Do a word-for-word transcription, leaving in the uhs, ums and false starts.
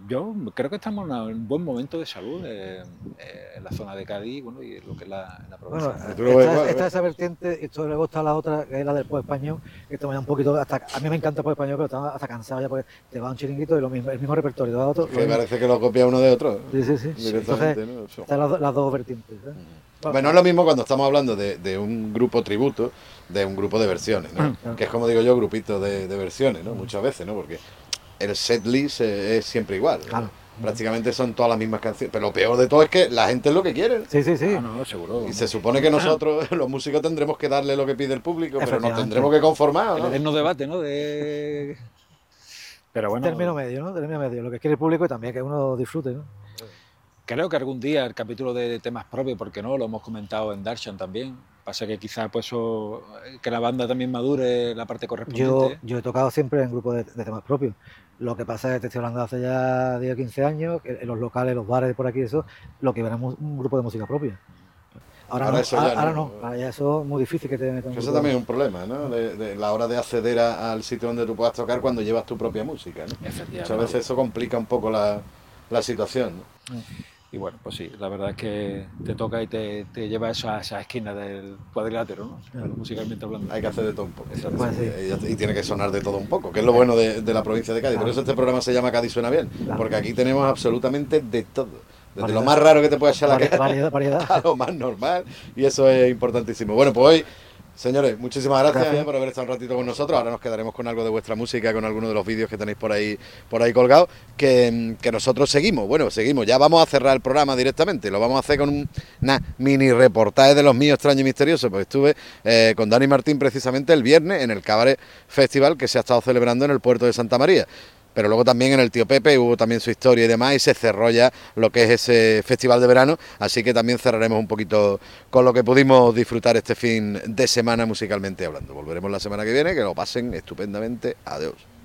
yo creo que estamos en un buen momento de salud eh, eh, en la zona de Cádiz, bueno, y lo que es la, en la provincia. Bueno, Tú lo ves está, igual, está ¿ves? esa vertiente, y esto luego está la otra, que es la del pop español, que esto me da un poquito, hasta, a mí me encanta el pop español, pero estaba hasta cansado ya, porque te va un chiringuito y lo mismo, el mismo repertorio, te va otro, Es lo que mismo. parece que lo copia uno de otro. Sí, sí, sí. Directamente, Entonces, ¿no? Eso. están las, do- las dos vertientes. ¿eh? Bueno, Bueno, no es lo mismo cuando estamos hablando de, de un grupo tributo, de un grupo de versiones, ¿no? Claro. Que es como digo yo, grupito de, de versiones, ¿no? Muchas veces, ¿no? Porque el setlist eh, es siempre igual, ¿no? Claro. Prácticamente son todas las mismas canciones. Pero lo peor de todo es que la gente es lo que quiere, ¿no? Sí, sí, sí. Ah, no, seguro. Y se supone que nosotros, los músicos, tendremos que darle lo que pide el público, pero nos Efectivamente. tendremos que conformar, ¿o El ¿no? eterno debate, ¿no? De... Pero bueno, Término medio, ¿no? Término medio, lo que quiere el público y también que uno disfrute, ¿no? creo que algún día el capítulo de temas propios, porque no, lo hemos comentado en Darshan también. Pasa que quizás pues eso, que la banda también madure la parte Yo, correspondiente. yo he tocado siempre en grupos de, de temas propios. Lo que pasa es que te estoy hablando de hace ya diez o quince años, que en los locales, los bares por aquí, eso, lo que veremos un grupo de música propia. Ahora, Ahora no, eso ya ahora, ahora no. no, ahora ya eso es muy difícil que te metan un Que eso grupo. también es un problema, ¿no? De, de la hora de acceder a- al sitio donde tú puedas tocar cuando llevas tu propia música, ¿no? Efectivamente. Muchas veces eso complica un poco la, la situación, ¿no? Y bueno, pues sí, la verdad es que te toca y te, te lleva a esa, esa esquina del cuadrilátero, ¿no? Claro. Musicalmente hablando. Hay que hacer de todo un poco. Exacto. Pues sí. Y, y tiene que sonar de todo un poco, que es lo bueno de, de la provincia de Cádiz. Por eso este programa se llama Cádiz Suena Bien, Claro. porque aquí tenemos absolutamente de todo. Desde Variedad. lo más raro que te pueda echar la Vari- cara variedad, variedad. a lo más normal, y eso es importantísimo. Bueno, pues hoy, señores, muchísimas gracias, Gracias. eh, por haber estado un ratito con nosotros. Ahora nos quedaremos con algo de vuestra música, con algunos de los vídeos que tenéis por ahí por ahí colgados, que, que nosotros seguimos. Bueno, seguimos. Ya vamos a cerrar el programa directamente. Lo vamos a hacer con un una mini reportaje de los míos extraños y misteriosos. Pues estuve eh, con Dani Martín precisamente el viernes en el Cabaret Festival que se ha estado celebrando en el puerto de Santa María. Pero luego también en el Tío Pepe hubo también su historia y demás, y se cerró ya lo que es ese festival de verano, así que también cerraremos un poquito con lo que pudimos disfrutar este fin de semana musicalmente hablando. Volveremos la semana que viene, que lo pasen estupendamente. Adiós.